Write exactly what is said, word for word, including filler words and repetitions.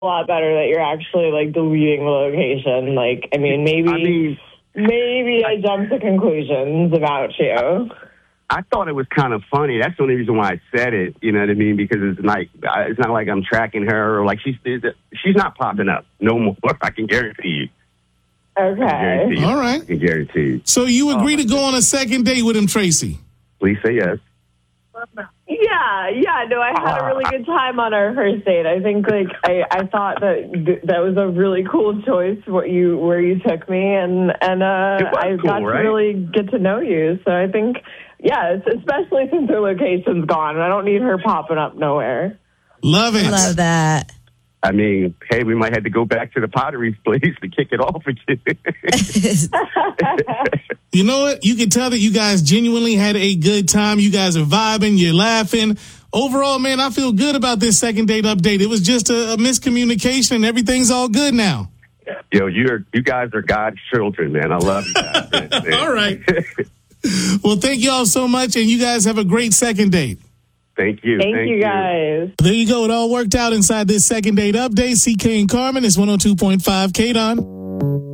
a lot better that you're actually like deleting the location. Like, I mean, maybe, I mean, maybe I jumped to conclusions about you. I thought it was kind of funny. That's the only reason why I said it. You know what I mean? Because it's like it's not like I'm tracking her or like she's she's not popping up no more. I can guarantee you. Okay. Guarantee you. All right. I can guarantee you. So you agree Oh, to go on a second date with him, Tracy? Please say yes. Yeah, yeah, no, I had a really good time on our first date. I think, like, I, I thought that th- that was a really cool choice, what you where you took me, and and uh, It was I cool, got right? to really get to know you. So I think, yeah, it's, especially since her location's gone, I don't need her popping up nowhere. Love it. Love that. I mean, hey, we might have to go back to the pottery place to kick it off again. You know what? You can tell that you guys genuinely had a good time. You guys are vibing. You're laughing. Overall, man, I feel good about this second date update. It was just a, a miscommunication, and everything's all good now. Yo, you're you guys are God's children, man. I love you guys. Man, man. All right. Well, thank you all so much, and you guys have a great second date. Thank you. Thank, you, guys. There you go. It all worked out inside this second date update. C K and Carmen is one oh two point five K D O N.